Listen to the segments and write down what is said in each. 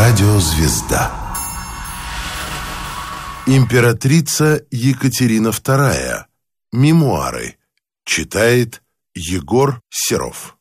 Радиозвезда. Императрица Екатерина II. Мемуары. Читает Егор Серов.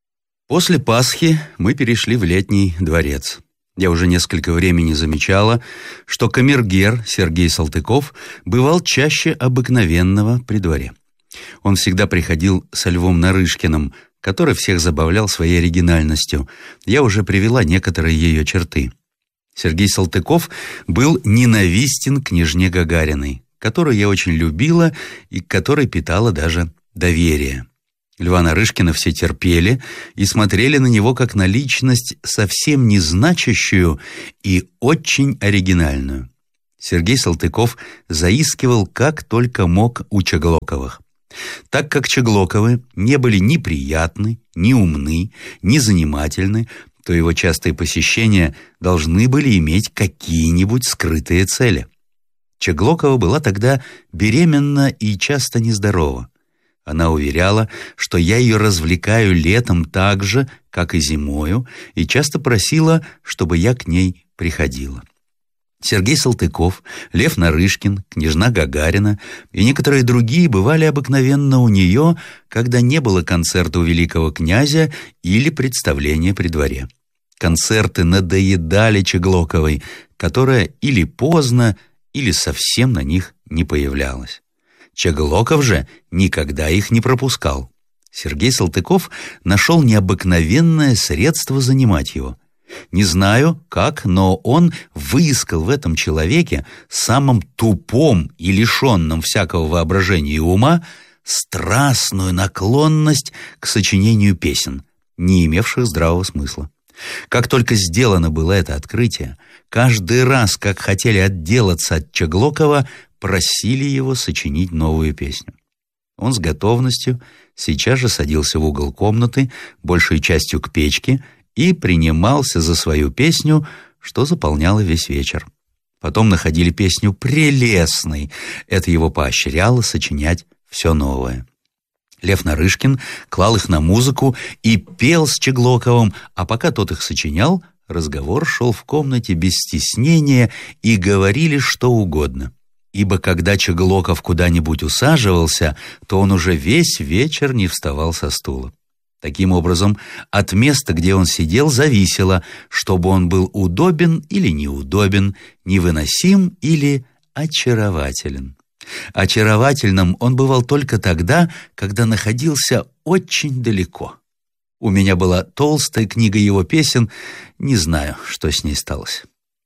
После Пасхи мы перешли в Летний дворец. Я уже несколько времени замечала, что камергер Сергей Салтыков бывал чаще обыкновенного при дворе. Он всегда приходил со Львом Нарышкиным, который всех забавлял своей оригинальностью. Я уже привела некоторые ее черты. Сергей Салтыков был ненавистен княжне Гагариной, которую я очень любила и к которой питала даже доверие. Льва Нарышкина все терпели и смотрели на него как на личность совсем незначащую и очень оригинальную. Сергей Салтыков заискивал как только мог у Чеглоковых. Так как Чеглоковы не были ни приятны, ни умны, ни занимательны, то его частые посещения должны были иметь какие-нибудь скрытые цели. Чеглокова была тогда беременна и часто нездорова. Она уверяла, что я ее развлекаю летом так же, как и зимою, и часто просила, чтобы я к ней приходила. Сергей Салтыков, Лев Нарышкин, княжна Гагарина и некоторые другие бывали обыкновенно у нее, когда не было концерта у великого князя или представления при дворе. Концерты надоедали Чеглоковой, которая или поздно, или совсем на них не появлялась. Чеглоков же никогда их не пропускал. Сергей Салтыков нашел необыкновенное средство занимать его. Не знаю, как, но он выискал в этом человеке, самом тупом и лишенном всякого воображения и ума, страстную наклонность к сочинению песен, не имевших здравого смысла. Как только сделано было это открытие, каждый раз, как хотели отделаться от Чеглокова, просили его сочинить новую песню. Он с готовностью сейчас же садился в угол комнаты, большей частью к печке, и принимался за свою песню, что заполняло весь вечер. Потом находили песню прелестной. Это его поощряло сочинять все новое. Лев Нарышкин клал их на музыку и пел с Чеглоковым, а пока тот их сочинял, разговор шел в комнате без стеснения и говорили что угодно. Ибо когда Чеглоков куда-нибудь усаживался, то он уже весь вечер не вставал со стула. Таким образом, от места, где он сидел, зависело, чтобы он был удобен или неудобен, невыносим или очарователен. Очаровательным он бывал только тогда, когда находился очень далеко. У меня была толстая книга его песен, не знаю, что с ней сталось.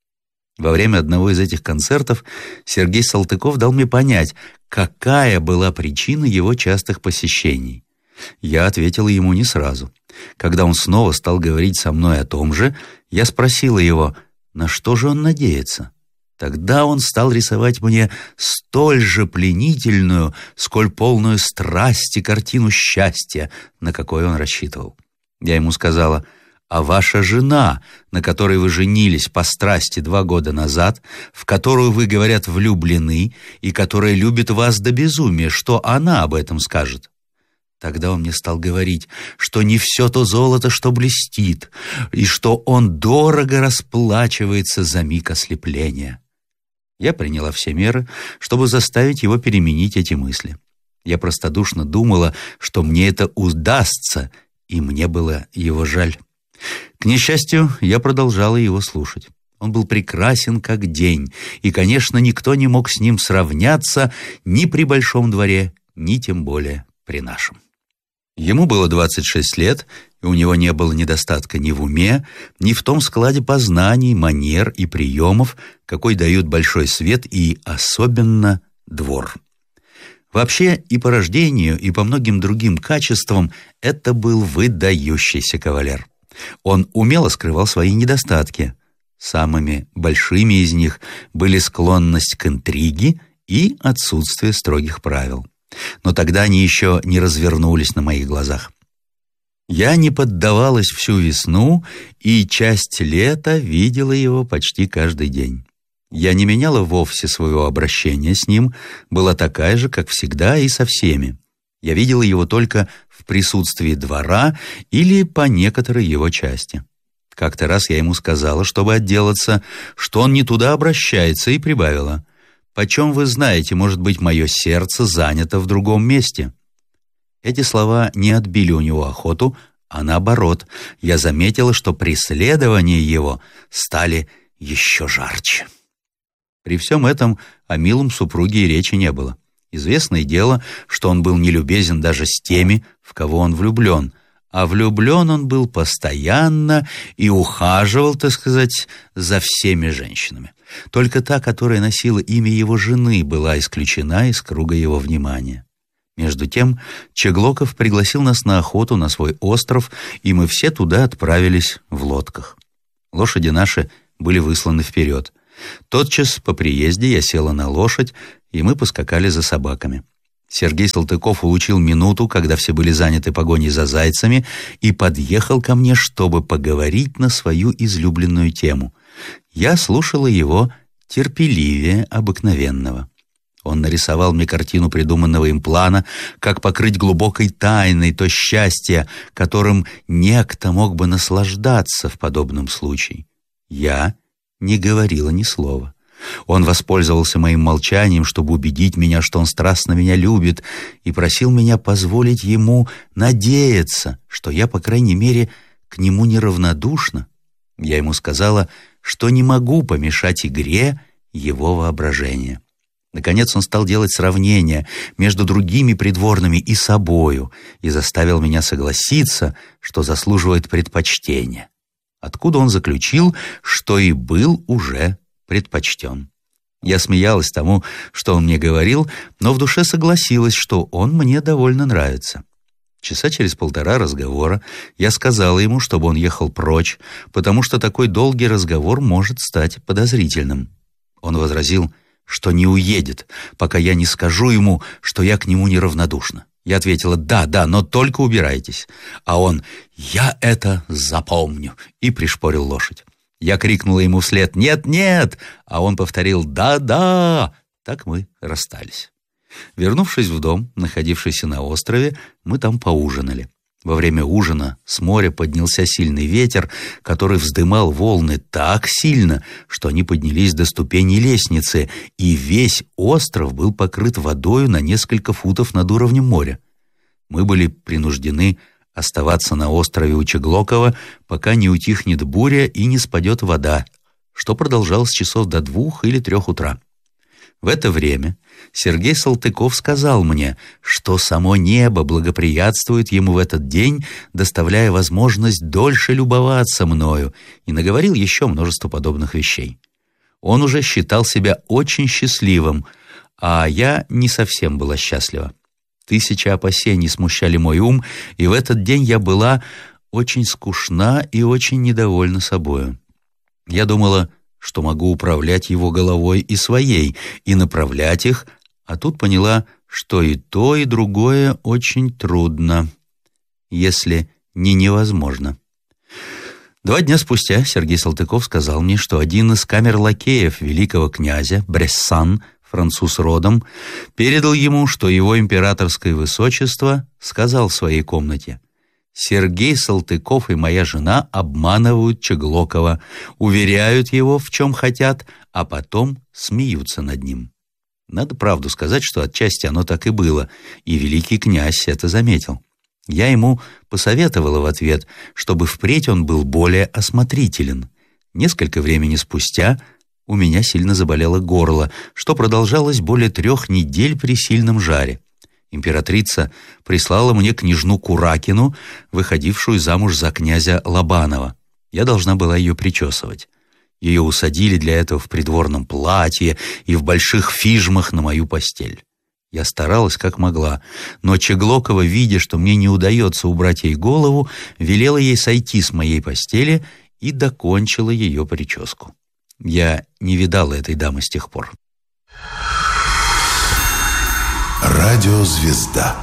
Во время одного из этих концертов Сергей Салтыков дал мне понять, какая была причина его частых посещений. Я ответила ему не сразу. Когда он снова стал говорить со мной о том же, я спросила его, на что же он надеется. Тогда он стал рисовать мне столь же пленительную, сколь полную страсти картину счастья, на какой он рассчитывал. Я ему сказала, а ваша жена, на которой вы женились по страсти 2 года назад, в которую вы, говорят, влюблены, и которая любит вас до безумия, что она об этом скажет? Тогда он мне стал говорить, что не все то золото, что блестит, и что он дорого расплачивается за миг ослепления. Я приняла все меры, чтобы заставить его переменить эти мысли. Я простодушно думала, что мне это удастся, и мне было его жаль. К несчастью, я продолжала его слушать. Он был прекрасен как день, и, конечно, никто не мог с ним сравняться ни при большом дворе, ни тем более при нашем. Ему было 26 лет, и у него не было недостатка ни в уме, ни в том складе познаний, манер и приемов, какой дают большой свет и особенно двор. Вообще и по рождению, и по многим другим качествам это был выдающийся кавалер. Он умело скрывал свои недостатки. Самыми большими из них были склонность к интриге и отсутствие строгих правил. Но тогда они еще не развернулись на моих глазах. Я не поддавалась всю весну, и часть лета видела его почти каждый день. Я не меняла вовсе своего обращения с ним, была такая же, как всегда, и со всеми. Я видела его только в присутствии двора или по некоторой его части. Как-то раз я ему сказала, чтобы отделаться, что он не туда обращается, и прибавила: «Почем вы знаете, может быть, мое сердце занято в другом месте?» Эти слова не отбили у него охоту, а наоборот, я заметила, что преследования его стали еще жарче. При всем этом о милом супруге и речи не было. Известное дело, что он был нелюбезен даже с теми, в кого он влюблен, а влюблен он был постоянно и ухаживал, так сказать, за всеми женщинами. Только та, которая носила имя его жены, была исключена из круга его внимания. Между тем Чеглоков пригласил нас на охоту на свой остров, и мы все туда отправились в лодках. Лошади наши были высланы вперед. Тотчас по приезде я села на лошадь, и мы поскакали за собаками. Сергей Салтыков улучил минуту, когда все были заняты погоней за зайцами, и подъехал ко мне, чтобы поговорить на свою излюбленную тему. Я слушала его терпеливее обыкновенного. Он нарисовал мне картину придуманного им плана, как покрыть глубокой тайной то счастье, которым некто мог бы наслаждаться в подобном случае. Я не говорила ни слова. Он воспользовался моим молчанием, чтобы убедить меня, что он страстно меня любит, и просил меня позволить ему надеяться, что я, по крайней мере, к нему неравнодушна. Я ему сказала, что не могу помешать игре его воображения. Наконец он стал делать сравнения между другими придворными и собою и заставил меня согласиться, что заслуживает предпочтения, откуда он заключил, что и был уже предпочтен. Я смеялась тому, что он мне говорил, но в душе согласилась, что он мне довольно нравится. Часа через полтора разговора я сказала ему, чтобы он ехал прочь, потому что такой долгий разговор может стать подозрительным. Он возразил, что не уедет, пока я не скажу ему, что я к нему неравнодушна. Я ответила: «Да, но только убирайтесь». А он: «Я это запомню», и пришпорил лошадь. Я крикнула ему вслед: «Нет!» А он повторил: «Да!» Так мы расстались. Вернувшись в дом, находившийся на острове, мы там поужинали. Во время ужина с моря поднялся сильный ветер, который вздымал волны так сильно, что они поднялись до ступеней лестницы, и весь остров был покрыт водою на несколько футов над уровнем моря. Мы были принуждены оставаться на острове у Чеглокова, пока не утихнет буря и не спадет вода, что продолжалось часов до 2 или 3 утра. В это время Сергей Салтыков сказал мне, что само небо благоприятствует ему в этот день, доставляя возможность дольше любоваться мною, и наговорил еще множество подобных вещей. Он уже считал себя очень счастливым, а я не совсем была счастлива. 1000 опасений смущали мой ум, и в этот день я была очень скучна и очень недовольна собою. Я думала, что могу управлять его головой и своей, и направлять их, а тут поняла, что и то, и другое очень трудно, если не невозможно. 2 дня спустя Сергей Салтыков сказал мне, что один из камер-лакеев великого князя, Брессан, француз родом, передал ему, что его императорское высочество сказал в своей комнате: «Сергей Салтыков и моя жена обманывают Чеглокова, уверяют его, в чем хотят, а потом смеются над ним». Надо правду сказать, что отчасти оно так и было, и великий князь это заметил. Я ему посоветовала в ответ, чтобы впредь он был более осмотрителен. Несколько времени спустя у меня сильно заболело горло, что продолжалось более 3 недель при сильном жаре. Императрица прислала мне княжну Куракину, выходившую замуж за князя Лобанова. Я должна была ее причесывать. Ее усадили для этого в придворном платье и в больших фижмах на мою постель. Я старалась как могла, но Чеглокова, видя, что мне не удается убрать ей голову, велела ей сойти с моей постели и докончила ее прическу. Я не видала этой дамы с тех пор. Радиозвезда.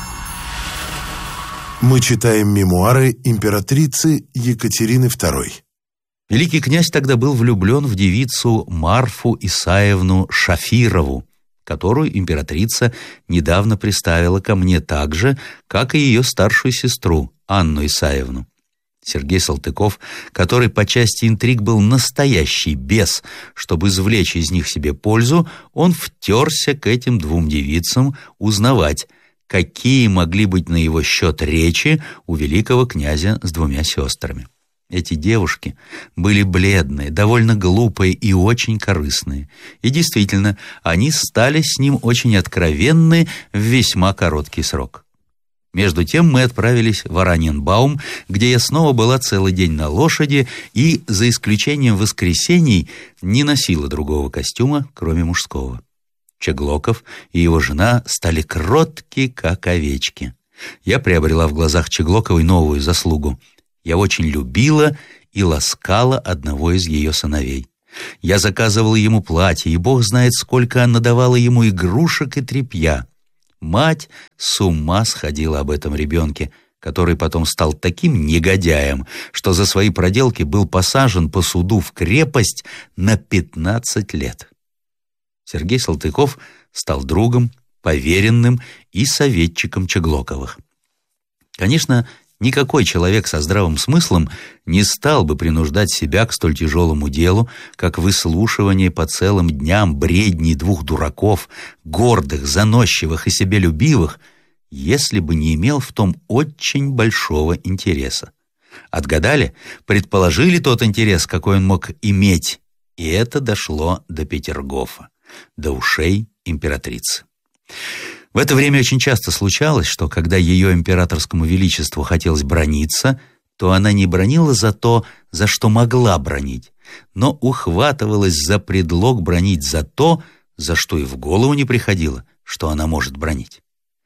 Мы читаем мемуары императрицы Екатерины II. Великий князь тогда был влюблен в девицу Марфу Исаевну Шафирову, которую императрица недавно приставила ко мне так же, как и ее старшую сестру Анну Исаевну. Сергей Салтыков, который по части интриг был настоящий бес, чтобы извлечь из них себе пользу, он втерся к этим двум девицам узнавать, какие могли быть на его счет речи у великого князя с двумя сестрами. Эти девушки были бледные, довольно глупые и очень корыстные. И действительно, они стали с ним очень откровенны в весьма короткий срок. Между тем мы отправились в Ораниенбаум, где я снова была целый день на лошади и, за исключением воскресений, не носила другого костюма, кроме мужского. Чеглоков и его жена стали кротки, как овечки. Я приобрела в глазах Чеглоковой новую заслугу. Я очень любила и ласкала одного из ее сыновей. Я заказывала ему платье, и Бог знает, сколько она давала ему игрушек и тряпья. Мать с ума сходила об этом ребенке, который потом стал таким негодяем, что за свои проделки был посажен по суду в крепость на 15 лет. Сергей Салтыков стал другом, поверенным и советчиком Чеглоковых. Конечно, никакой человек со здравым смыслом не стал бы принуждать себя к столь тяжелому делу, как выслушивание по целым дням бредней двух дураков, гордых, заносчивых и себелюбивых, если бы не имел в том очень большого интереса. Отгадали, предположили тот интерес, какой он мог иметь, и это дошло до Петергофа, до ушей императрицы. В это время очень часто случалось, что когда ее императорскому величеству хотелось браниться, то она не бранила за то, за что могла бранить, но ухватывалась за предлог бранить за то, за что и в голову не приходило, что она может бранить.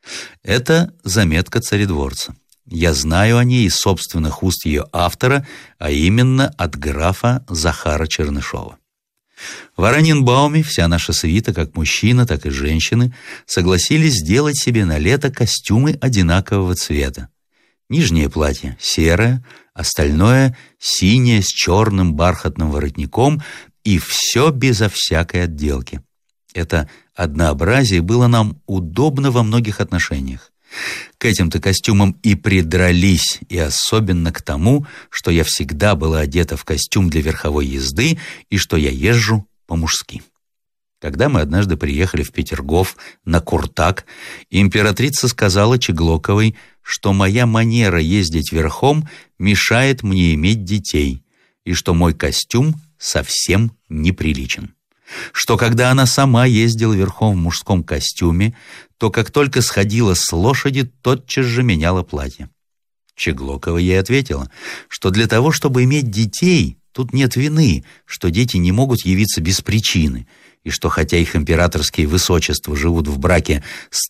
Это заметка царедворца. Я знаю о ней из собственных уст ее автора, а именно от графа Захара Чернышова. В Ораниенбауме вся наша свита, как мужчина, так и женщины, согласились сделать себе на лето костюмы одинакового цвета. Нижнее платье серое, остальное синее с черным бархатным воротником, и все безо всякой отделки. Это однообразие было нам удобно во многих отношениях. К этим-то костюмам и придрались, и особенно к тому, что я всегда была одета в костюм для верховой езды и что я езжу по-мужски. Когда мы однажды приехали в Петергоф на Куртак, императрица сказала Чеглоковой, что моя манера ездить верхом мешает мне иметь детей, и что мой костюм совсем неприличен. Что когда она сама ездила верхом в мужском костюме, то как только сходила с лошади, тотчас же меняла платье. Чеглокова ей ответила, что для того, чтобы иметь детей, тут нет вины, что дети не могут явиться без причины, и что хотя их императорские высочества живут в браке с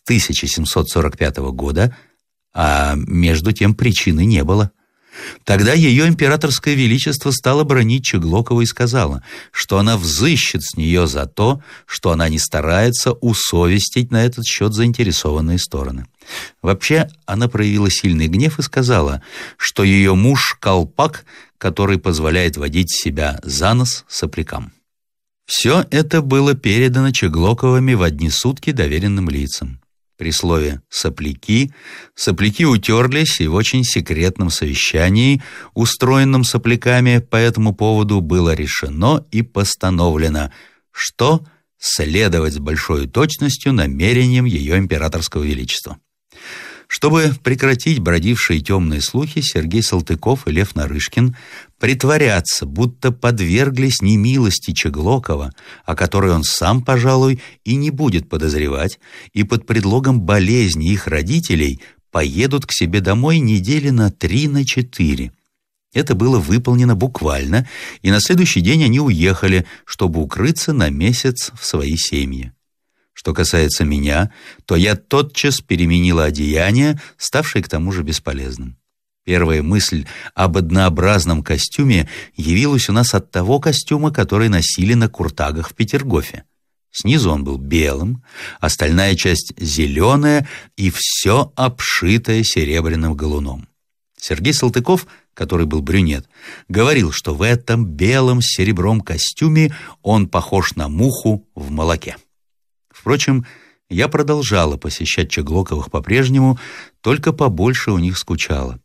1745 года, а между тем причины не было. Тогда ее императорское величество стало бранить Чеглокову и сказала, что она взыщет с нее за то, что она не старается усовестить на этот счет заинтересованные стороны. Вообще, она проявила сильный гнев и сказала, что ее муж — колпак, который позволяет водить себя за нос соплякам. Все это было передано Чеглоковыми в одни сутки доверенным лицам. При слове «сопляки» сопляки утерлись, и в очень секретном совещании, устроенном сопляками по этому поводу, было решено и постановлено, что следовать с большой точностью намерениям ее императорского величества. Чтобы прекратить бродившие темные слухи, Сергей Салтыков и Лев Нарышкин притворятся, будто подверглись немилости Чеглокова, о которой он сам, пожалуй, и не будет подозревать, и под предлогом болезни их родителей поедут к себе домой недели на 3-4. Это было выполнено буквально, и на следующий день они уехали, чтобы укрыться на месяц в свои семьи. Что касается меня, то я тотчас переменила одеяние, ставшее к тому же бесполезным. Первая мысль об однообразном костюме явилась у нас от того костюма, который носили на Куртагах в Петергофе. Снизу он был белым, остальная часть зеленая и все обшитое серебряным галуном. Сергей Салтыков, который был брюнет, говорил, что в этом белом с серебром костюме он похож на муху в молоке. Впрочем, я продолжала посещать Чеглоковых по-прежнему, только побольше у них скучала.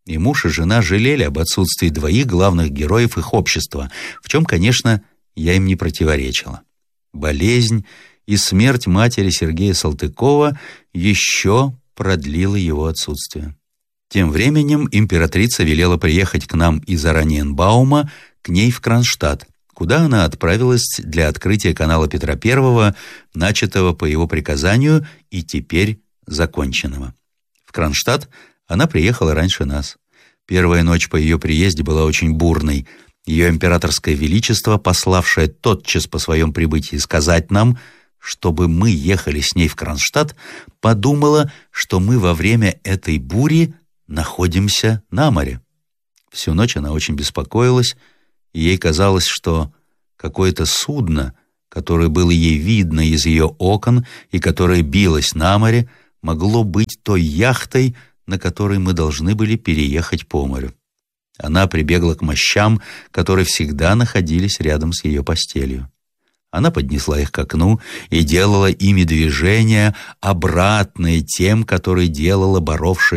И муж и жена жалели об отсутствии двоих главных героев их общества, в чем, конечно, я им не противоречила. Болезнь и смерть матери Сергея Салтыкова еще продлила его отсутствие. Тем временем императрица велела приехать к нам из Ораниенбаума к ней в Кронштадт, куда она отправилась для открытия канала Петра I, начатого по его приказанию и теперь законченного. В Кронштадт она приехала раньше нас. Первая ночь по ее приезде была очень бурной. Ее императорское величество, пославшее тотчас по своем прибытии сказать нам, чтобы мы ехали с ней в Кронштадт, подумала, что мы во время этой бури находимся на море. Всю ночь она очень беспокоилась, и ей казалось, что какое-то судно, которое было ей видно из ее окон и которое билось на море, могло быть той яхтой, на которой мы должны были переехать по морю. Она прибегла к мощам, которые всегда находились рядом с ее постелью. Она поднесла их к окну и делала ими движения, обратные тем, которые делала боровшая